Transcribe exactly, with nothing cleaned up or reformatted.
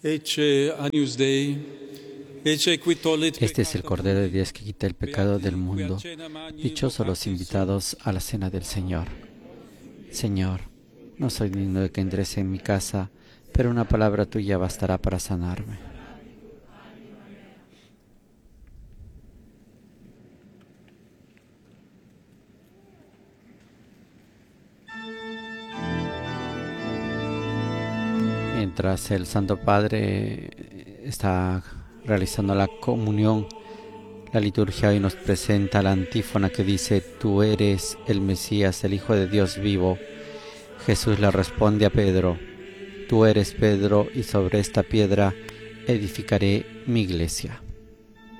Ecce Agnus Dei, ecce qui tollit Este es el Cordero de Dios que quita el pecado del mundo. Dichosos los invitados a la cena del Señor. Señor, no soy digno de que entres en mi casa, pero una palabra tuya bastará para sanarme. Mientras el Santo Padre está realizando la comunión, la liturgia hoy nos presenta la antífona que dice: Tú eres el Mesías, el Hijo de Dios vivo. Jesús le responde a Pedro: Tú eres Pedro, y sobre esta piedra edificaré mi iglesia.